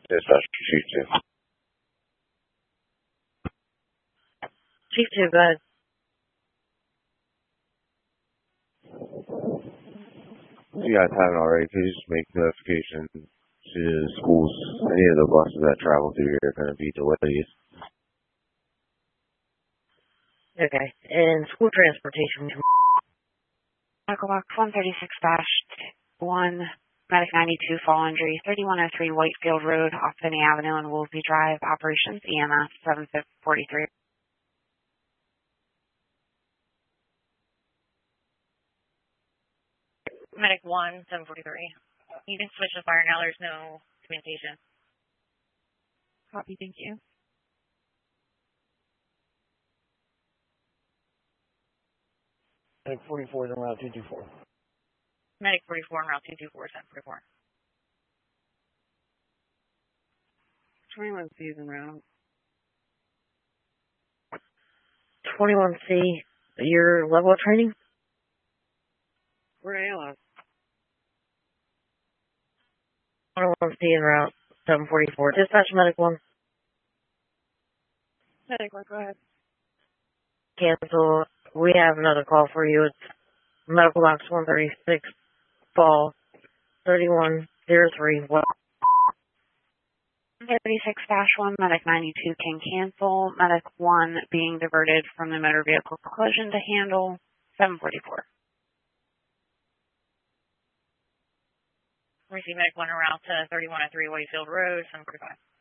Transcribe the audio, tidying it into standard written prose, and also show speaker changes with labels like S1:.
S1: Dispatch, Chief 2.
S2: Chief 2, go ahead.
S1: If you guys haven't already, could you just make notification to schools? Any of the buses that travel through here are going to be delayed.
S2: Okay. And school transportation.
S3: Medical box 136-1, Medic 92, fall injury, 3103 Whitefield Road, off Finney Avenue and Woolsey Drive, operations EMS 743.
S4: Medic 1, 743. You can switch the fire now, there's no communication.
S3: Copy, thank you.
S5: Medic 44 is on route 224.
S4: Medic 44 on route 224, 744.
S2: 21C is en route. 21C, your level of training?
S5: Where are you?
S2: 21C en route, 744. Dispatch Medic 1.
S4: Medic 1, go ahead.
S2: Cancel. We have another call for you. It's Medical Box 136, fall 3103.
S3: 36-1, Medic 92 can cancel. Medic 1 being diverted from the motor vehicle collision to handle 744.
S4: Receive Medic 1 en route to 3103 Whitefield Road, 745.